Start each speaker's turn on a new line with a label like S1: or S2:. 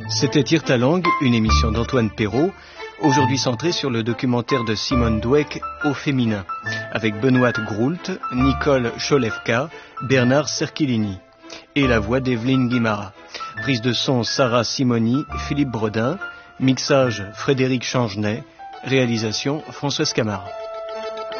S1: C'était Tire ta langue, une émission d'Antoine Perrault, aujourd'hui centrée sur le documentaire de Simone Dweck Au féminin, avec Benoît Groult, Nicole Cholewka, Bernard Cerchilini, et la voix d'Evelyne Guimara. Prise de son Sarah Simoni, Philippe Bredin, mixage Frédéric Changenay, réalisation Françoise Camara.